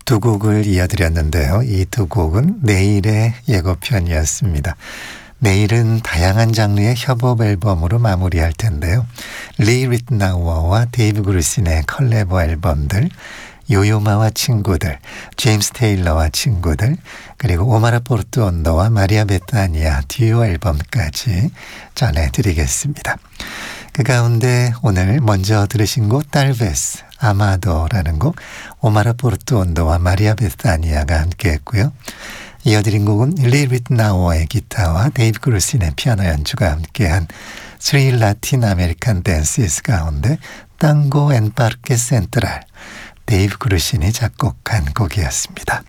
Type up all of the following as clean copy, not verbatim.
두 곡을 이어드렸는데요. 이 두 곡은 내일의 예고편이었습니다. 내일은 다양한 장르의 협업 앨범으로 마무리할 텐데요. 리 리트나우어와 데이브 그루신의 컬래버 앨범들, 요요마와 친구들, 제임스 테일러와 친구들, 그리고 오마라 포르투온도와 마리아 베타니아 듀오 앨범까지 전해드리겠습니다. 그 가운데 오늘 먼저 들으신 곡 딸베스 아마도라는 곡, 오마라 포르투온도와 마리아 베타니아가 함께했고요. 이어드린 곡은 리 리트나우어의 기타와 데이브 그루신의 피아노 연주가 함께한 스리 라틴 아메리칸 댄스스 가운데 땅고 앤 파르케 센트랄, 데이브 그루신이 작곡한 곡이었습니다.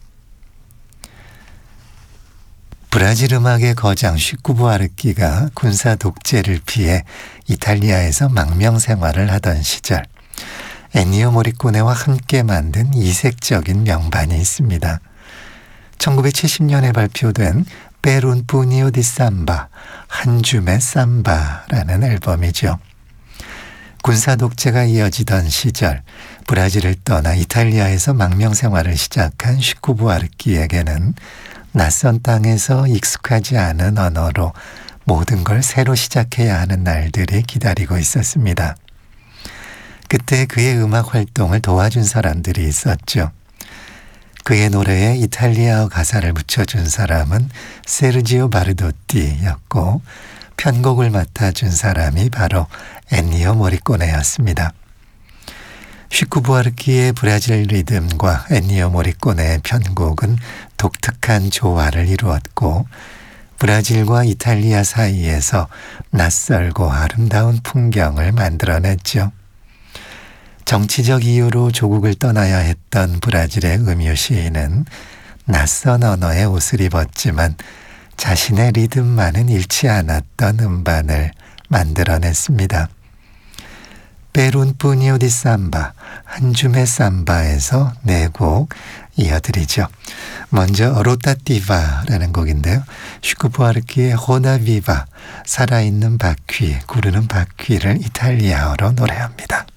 브라질 음악의 거장 슈쿠부아르키가 군사 독재를 피해 이탈리아에서 망명 생활을 하던 시절 엔니오 모리코네와 함께 만든 이색적인 명반이 있습니다. 1970년에 발표된 페룬 푸니오 디 삼바, 한 줌의 삼바라는 앨범이죠. 군사 독재가 이어지던 시절 브라질을 떠나 이탈리아에서 망명 생활을 시작한 슈쿠부아르키에게는 낯선 땅에서 익숙하지 않은 언어로 모든 걸 새로 시작해야 하는 날들이 기다리고 있었습니다. 그때 그의 음악 활동을 도와준 사람들이 있었죠. 그의 노래에 이탈리아어 가사를 붙여준 사람은 세르지오 바르도띠였고 편곡을 맡아준 사람이 바로 엔니오 모리코네였습니다. 슈쿠부아르키의 브라질 리듬과 엔니오 모리코네의 편곡은 독특한 조화를 이루었고 브라질과 이탈리아 사이에서 낯설고 아름다운 풍경을 만들어냈죠. 정치적 이유로 조국을 떠나야 했던 브라질의 음유 시인은 낯선 언어의 옷을 입었지만 자신의 리듬만은 잃지 않았던 음반을 만들어냈습니다. 페룬 푸니오 디 삼바, 한 줌의 삼바에서 네 곡 이어드리죠. 먼저 로타티바라는 곡인데요. 슈쿠부아르키의 호나 비바, 살아있는 바퀴, 구르는 바퀴를 이탈리아어로 노래합니다.